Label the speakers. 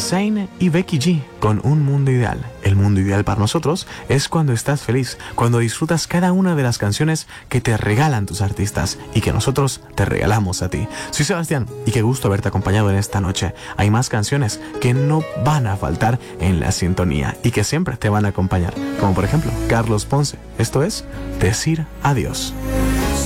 Speaker 1: Zayn y Becky G con Un Mundo Ideal. El mundo ideal para nosotros es cuando estás feliz, cuando disfrutas cada una de las canciones que te regalan tus artistas y que nosotros te regalamos a ti. Soy Sebastián y qué gusto haberte acompañado en esta noche. Hay más canciones que no van a faltar en la sintonía y que siempre te van a acompañar, como por ejemplo Carlos Ponce. Esto es Decir Adiós.